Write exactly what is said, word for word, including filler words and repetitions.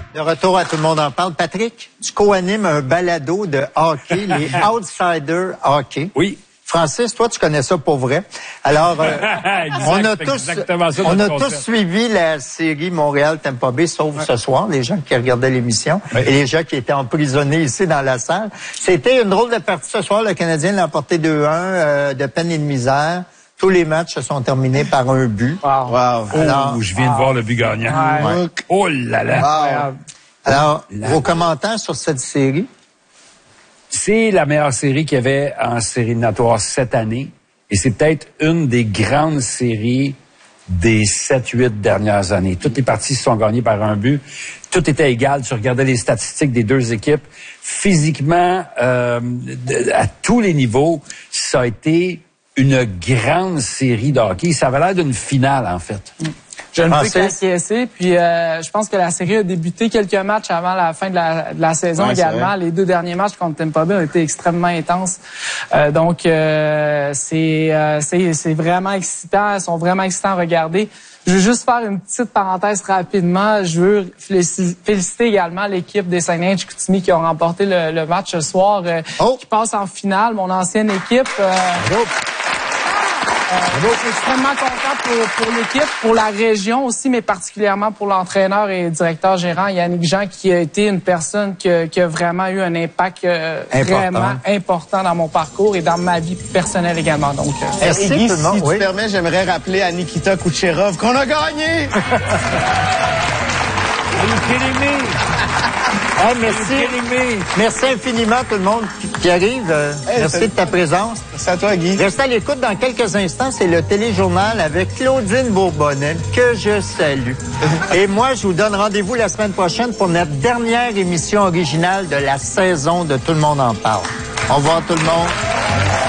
De retour à Tout le monde en parle. Patrick, tu co-animes un balado de hockey, les Outsiders Hockey. Oui. Francis, toi, tu connais ça pour vrai. Alors, euh, exact, on a tous, ça, on a concept. tous suivi la série Montréal-Tampa Bay, sauf ouais. ce soir, les gens qui regardaient l'émission ouais. et les gens qui étaient emprisonnés ici dans la salle. C'était une drôle de partie ce soir. Le Canadien l'a emporté deux un euh, de peine et de misère. Tous les matchs se sont terminés par un but. Wow. wow. Alors, oh, je viens wow. de voir le but gagnant. Ouais. Oh là là. Wow. Alors, là. Vos commentaires sur cette série? C'est la meilleure série qu'il y avait en série éliminatoire cette année. Et c'est peut-être une des grandes séries des sept huit dernières années. Toutes les parties se sont gagnées par un but. Tout était égal. Tu regardais les statistiques des deux équipes. Physiquement, euh, à tous les niveaux, ça a été une grande série de hockey. Ça avait l'air d'une finale, en fait. Je ne peux qu'acquiescer. Puis euh, je pense que la série a débuté quelques matchs avant la fin de la, de la saison ouais, également. Les deux derniers matchs contre Tampa Bay ont été extrêmement intenses. Euh, donc euh, c'est euh, c'est c'est vraiment excitant. Ils sont vraiment excitants à regarder. Je veux juste faire une petite parenthèse rapidement. Je veux féliciter également l'équipe des Saguenay-Chicoutimi qui ont remporté le, le match ce soir, euh, oh. qui passe en finale. Mon ancienne équipe. Euh, oh. Euh, je suis extrêmement content pour, pour l'équipe, pour la région aussi, mais particulièrement pour l'entraîneur et directeur gérant Yannick Jean, qui a été une personne qui a, qui a vraiment eu un impact euh, important. vraiment important dans mon parcours et dans ma vie personnelle également. Donc, euh, Merci, et Guy, si tu oui. permets, j'aimerais rappeler à Nikita Kucherov qu'on a gagné! Hey, merci. Merci infiniment tout le monde qui arrive. Hey, merci de ta présence. Merci à toi, Guy. Restez à l'écoute dans quelques instants. C'est le téléjournal avec Claudine Bourbonnel, que je salue. Et moi, je vous donne rendez-vous la semaine prochaine pour notre dernière émission originale de la saison de Tout le monde en parle. Au revoir tout le monde.